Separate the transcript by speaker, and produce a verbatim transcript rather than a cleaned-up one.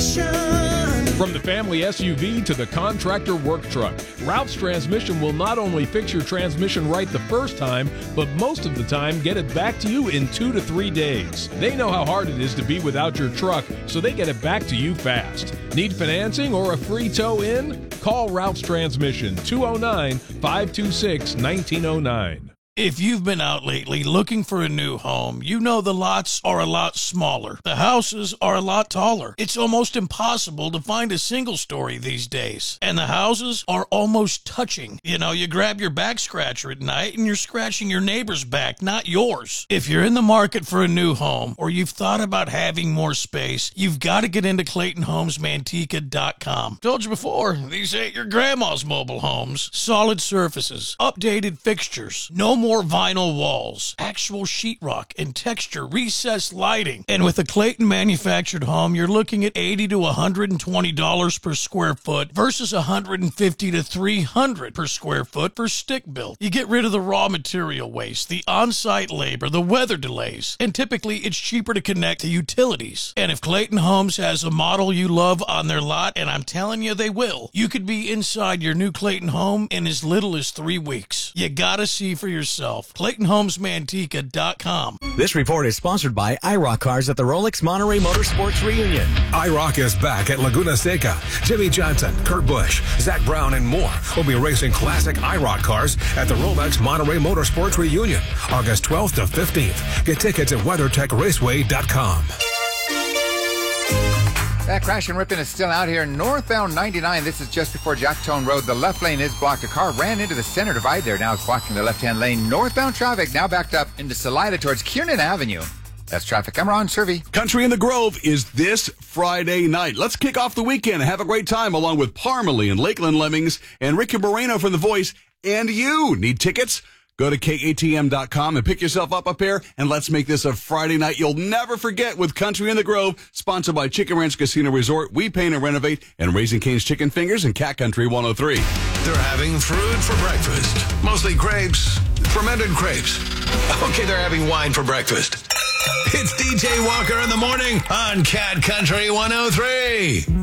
Speaker 1: Transmission.
Speaker 2: From the family S U V to the contractor work truck, Ralph's Transmission will not only fix your transmission right the first time, but most of the time get it back to you in two to three days. They know how hard it is to be without your truck, so they get it back to you fast. Need financing or a free tow in? Call Ralph's Transmission, two oh nine, five two six, nineteen oh nine.
Speaker 3: If you've been out lately looking for a new home, you know the lots are a lot smaller. The houses are a lot taller. It's almost impossible to find a single story these days. And the houses are almost touching. You know, you grab your back scratcher at night and you're scratching your neighbor's back, not yours. If you're in the market for a new home or you've thought about having more space, you've got to get into Clayton Homes Manteca dot com. Told you before, these ain't your grandma's mobile homes. Solid surfaces, updated fixtures, no more vinyl walls, actual sheetrock and texture recessed lighting. And with a Clayton manufactured home, you're looking at eighty to one hundred twenty dollars per square foot versus one hundred fifty to three hundred per square foot for stick built. You get rid of the raw material waste, the on-site labor, the weather delays, and typically it's cheaper to connect to utilities. And if Clayton Homes has a model you love on their lot, and I'm telling you they will, you could be inside your new Clayton home in as little as three weeks. You gotta see for yourself. Clayton Homes Manteca dot com.
Speaker 4: This report is sponsored by iRock Cars at the Rolex Monterey Motorsports Reunion.
Speaker 5: iRock is back at Laguna Seca. Jimmy Johnson, Kurt Busch, Zach Brown, and more will be racing classic iRock cars at the Rolex Monterey Motorsports Reunion, August twelfth to fifteenth. Get tickets at WeatherTech Raceway dot com.
Speaker 6: That crash and ripping is still out here. Northbound ninety-nine, this is just before Jacktone Road. The left lane is blocked. A car ran into the center divide there. Now it's blocking the left-hand lane. Northbound traffic now backed up into Salida towards Kiernan Avenue. That's traffic. I'm Ron Servey.
Speaker 7: Country in the Grove is this Friday night. Let's kick off the weekend and have a great time along with Parmalee and Lakeland Lemmings and Ricky Moreno from The Voice. And you need tickets? Go to K A T M dot com and pick yourself up a pair, and let's make this a Friday night you'll never forget with Country in the Grove, sponsored by Chicken Ranch Casino Resort, We Paint and Renovate, and Raising Cane's Chicken Fingers and Cat Country one oh three.
Speaker 5: They're having fruit for breakfast. Mostly grapes, fermented grapes. Okay, they're having wine for breakfast. It's D J Walker in the morning on Cat Country one oh three.